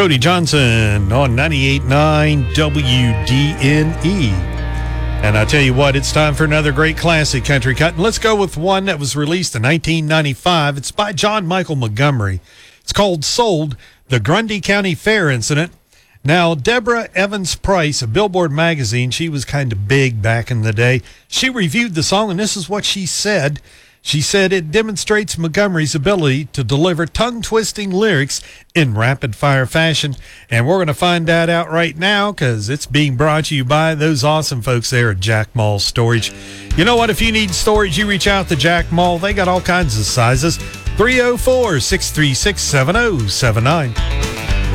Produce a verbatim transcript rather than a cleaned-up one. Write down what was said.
Cody Johnson on ninety-eight point nine W D N E. And I tell you what, it's time for another great classic country cut. And let's go with one that was released in nineteen ninety-five. It's by John Michael Montgomery. It's called Sold, the Grundy County Fair Incident. Now, Deborah Evans Price of Billboard magazine, she was kind of big back in the day. She reviewed the song, and this is what she said. She said it demonstrates Montgomery's ability to deliver tongue-twisting lyrics in rapid-fire fashion. And we're going to find that out right now because it's being brought to you by those awesome folks there at Jack Mall Storage. You know what? If you need storage, you reach out to Jack Mall. They got all kinds of sizes. three oh four, six three six, seven oh seven nine.